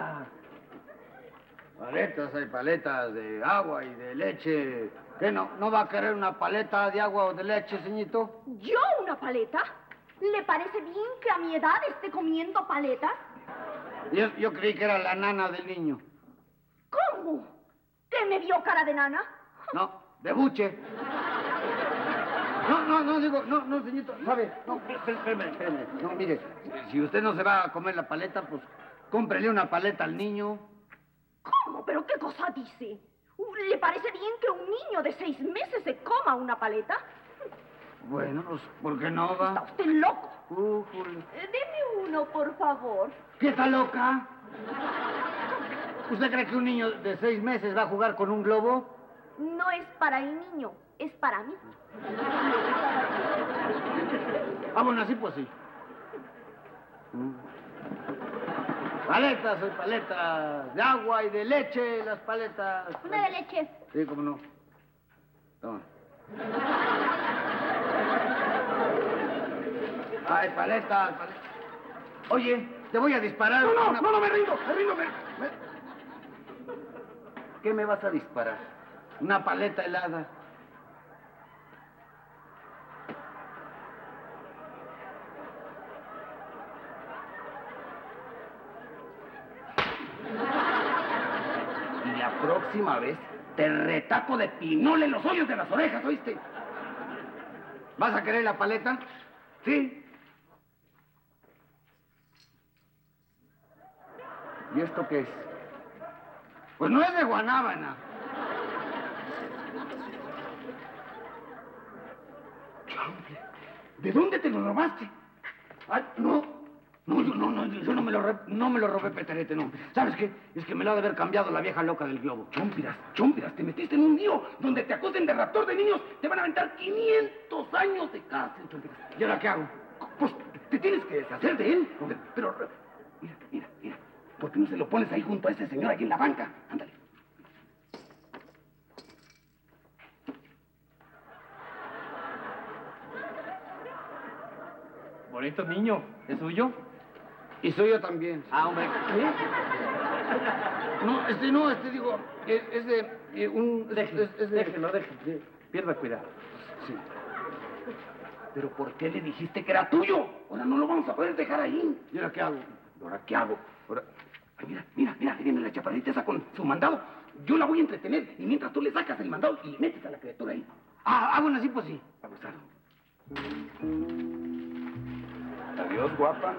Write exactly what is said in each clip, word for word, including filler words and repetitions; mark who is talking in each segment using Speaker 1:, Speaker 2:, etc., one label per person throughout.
Speaker 1: paleta.
Speaker 2: Paletas, hay paletas de agua y de leche. ¿Qué no? ¿No va a querer una paleta de agua o de leche, señorito?
Speaker 3: ¿Yo una paleta? ¿Le parece bien que a mi edad esté comiendo paletas?
Speaker 2: Yo, yo creí que era la nana del niño.
Speaker 3: ¿Cómo? ¿Que me vio cara de nana?
Speaker 2: No, de buche. No, no, no, digo, no, no, señorito, ¿sabe? No, espérame, espérame. No, mire, si usted no se va a comer la paleta, pues cómprele una paleta al niño.
Speaker 3: ¿Cómo? ¿Pero qué cosa dice? ¿Le parece bien que un niño de seis meses se coma una paleta?
Speaker 2: Bueno, pues, ¿por qué no va?
Speaker 3: Está usted loco.
Speaker 2: Uh, Julio.
Speaker 3: Eh, deme uno, por favor.
Speaker 2: ¿Qué está loca? ¿Usted cree que un niño de seis meses va a jugar con un globo?
Speaker 3: No es para el niño, es para mí.
Speaker 2: Ah, bueno, así pues sí. Mm. Paletas, hay paletas de agua y de leche, las paletas.
Speaker 3: Una de leche.
Speaker 2: Sí, cómo no. Toma. Ay, paletas, paletas. Oye, te voy a disparar.
Speaker 1: No, no,
Speaker 2: una...
Speaker 1: no, no, me rindo, me rindo, me... me...
Speaker 2: ¿Qué me vas a disparar? Una paleta helada. Y la próxima vez te retaco de pinole en los hoyos de las orejas, ¿oíste? ¿Vas a querer la paleta? Sí. ¿Y esto qué es? Pues no es de guanábana.
Speaker 1: Chamble, ¿de dónde te lo robaste?
Speaker 2: Ay, no. No, yo no, no, yo no me lo, re- no me lo robé, Peterete, no. ¿Sabes qué? Es que me lo ha de haber cambiado la vieja loca del globo.
Speaker 1: Chompiras, chompiras, te metiste en un lío donde te acusen de raptor de niños. Te van a aventar quinientos años de cárcel, chompiras.
Speaker 2: ¿Y ahora qué hago?
Speaker 1: Pues te tienes que deshacer de él. Pero, mira, mira, mira. ¿Por qué no se lo pones ahí junto a ese señor allí en la banca? Ándale.
Speaker 4: Bonito niño, ¿es suyo?
Speaker 2: Y soy yo también.
Speaker 4: Ah, hombre, ¿qué?
Speaker 2: No, este no, este digo, es, es de eh, un...
Speaker 4: Déjelo,
Speaker 2: es, es de...
Speaker 4: déjelo, déjelo. Pierda cuidado.
Speaker 2: Sí.
Speaker 1: ¿Pero por qué le dijiste que era tuyo? Ahora no lo vamos a poder dejar ahí.
Speaker 2: ¿Y ahora qué hago?
Speaker 1: ¿Ahora qué hago? Ahora... Ay, mira, mira, mira, ahí viene la chaparrita esa con su mandado. Yo la voy a entretener y mientras tú le sacas el mandado y le metes a la criatura ahí.
Speaker 2: Ah, ah, bueno, sí, pues sí.
Speaker 1: Abusado. Adiós, guapa.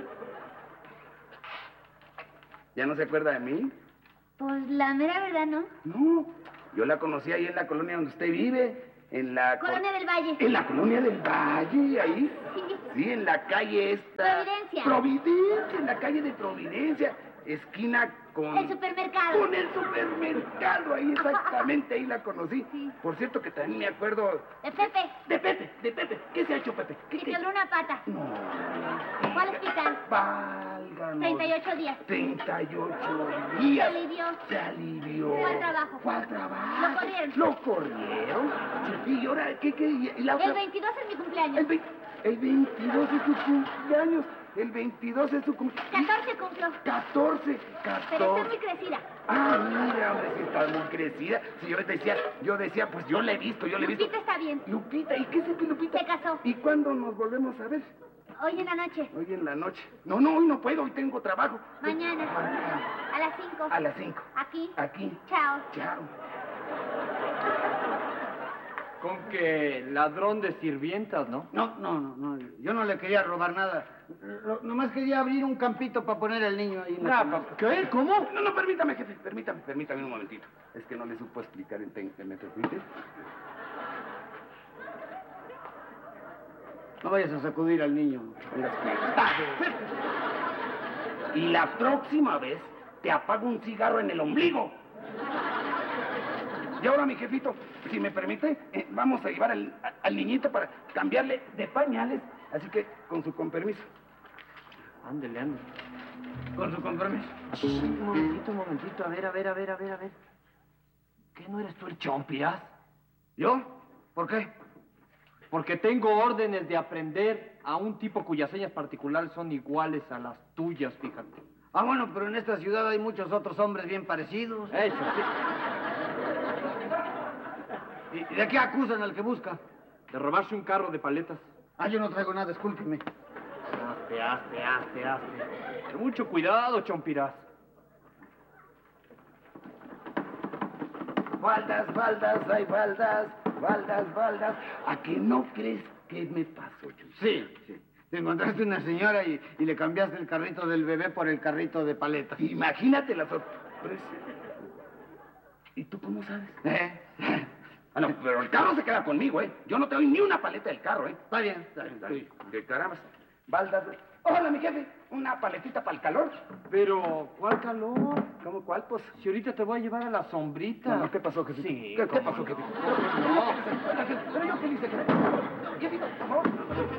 Speaker 1: ¿Ya no se acuerda de mí?
Speaker 5: Pues la mera verdad, ¿no?
Speaker 1: No, yo la conocí ahí en la colonia donde usted vive, en la...
Speaker 5: Colonia del Valle.
Speaker 1: En la colonia del Valle, ahí.
Speaker 5: Sí.
Speaker 1: Sí, en la calle esta...
Speaker 5: Providencia.
Speaker 1: Providencia, en la calle de Providencia, esquina con...
Speaker 5: El supermercado.
Speaker 1: Con el supermercado, ahí exactamente, ahí la conocí.
Speaker 5: Sí.
Speaker 1: Por cierto que también me acuerdo...
Speaker 5: De Pepe.
Speaker 1: De Pepe, de Pepe. ¿Qué se ha hecho, Pepe? ¿Qué,
Speaker 5: Se
Speaker 1: qué?
Speaker 5: quebró una pata.
Speaker 1: No.
Speaker 5: Fue al hospital.
Speaker 1: Válganos.
Speaker 5: treinta y ocho días.
Speaker 1: treinta y ocho
Speaker 5: Se
Speaker 1: días.
Speaker 5: alivió.
Speaker 1: Se alivió.
Speaker 5: Fue al trabajo.
Speaker 1: Fue al trabajo.
Speaker 5: Lo corrieron.
Speaker 1: ¿Lo corrieron? Sí, ¿y ahora qué, qué? ¿Y la otra?
Speaker 5: El veintidós es mi cumpleaños.
Speaker 1: El, ve- el veintidós es su cumpleaños. El veintidós es su cumpleaños.
Speaker 5: catorce cumplió.
Speaker 1: catorce.
Speaker 5: Pero está
Speaker 1: catorce.
Speaker 5: muy crecida.
Speaker 1: Ah, mira, hombre, sí está muy crecida. Sí, yo decía, yo decía, pues yo la he visto, yo la he visto.
Speaker 5: Lupita está bien.
Speaker 1: Lupita, ¿y qué es que Lupita?
Speaker 5: Se casó.
Speaker 1: ¿Y cuándo nos volvemos a ver?
Speaker 5: Hoy en la noche.
Speaker 1: Hoy en la noche. No, no, hoy no puedo, hoy tengo trabajo.
Speaker 5: Mañana.
Speaker 1: Mañana.
Speaker 5: A las cinco.
Speaker 1: A las cinco.
Speaker 5: Aquí.
Speaker 1: Aquí.
Speaker 5: Chao.
Speaker 1: Chao.
Speaker 4: Con que ladrón de sirvientas, ¿no?
Speaker 2: No, no, no, no, yo no le quería robar nada. Lo- nomás quería abrir un campito para poner al niño ahí. en la
Speaker 4: Ah,
Speaker 2: cama.
Speaker 4: pa- ¿Qué? ¿Cómo?
Speaker 1: No, no, permítame, jefe, permítame, permítame un momentito. Es que no le supo explicar en ten- ¿me permite?
Speaker 2: No vayas a sacudir al niño.
Speaker 1: Venga, está. Y la próxima vez te apago un cigarro en el ombligo. Y ahora, mi jefito, si me permite, eh, vamos a llevar al, a- al niñito para cambiarle de pañales. Así que, con su con permiso.
Speaker 4: Ándele, ándele.
Speaker 2: Con su compromiso.
Speaker 4: Un momentito, un momentito. A ver, a ver, a ver, a ver, a ver. ¿Qué no eres tú el Chompiras?
Speaker 2: ¿Yo? ¿Por qué?
Speaker 4: Porque tengo órdenes de aprender a un tipo cuyas señas particulares son iguales a las tuyas, fíjate.
Speaker 2: Ah, bueno, pero en esta ciudad hay muchos otros hombres bien parecidos.
Speaker 4: Eso, sí.
Speaker 2: ¿Y de qué acusan al que busca?
Speaker 4: De robarse un carro de paletas.
Speaker 2: Ah, yo no traigo nada, discúlpeme.
Speaker 4: Hazte, hazte, hazte, hazte. Ten mucho cuidado, Chompiras.
Speaker 1: Faldas, faldas, hay faldas, faldas, faldas. ¿A que no crees que me pasó, Chuy?
Speaker 2: Sí, sí. Te encontraste una señora y, y le cambiaste el carrito del bebé por el carrito de paletas.
Speaker 1: Imagínate la sorpresa. ¿Y tú cómo sabes?
Speaker 2: ¿Eh?
Speaker 1: Ah, no, pero el carro se queda conmigo, ¿eh? Yo no te doy ni una paleta del carro, ¿eh?
Speaker 2: Está bien, está bien. Está bien.
Speaker 1: De caramba. Baldas. Hola, mi jefe. Una paletita para el calor.
Speaker 4: Pero, ¿cuál calor? ¿Cómo cuál? Pues, si ahorita te voy a llevar a la sombrita.
Speaker 1: No, ¿qué pasó, jefe?
Speaker 4: Sí,
Speaker 1: ¿Qué, qué
Speaker 4: ¿cómo
Speaker 1: pasó,
Speaker 4: no?
Speaker 1: jefe? No, pero yo qué dice, jefe. Jefito, por favor.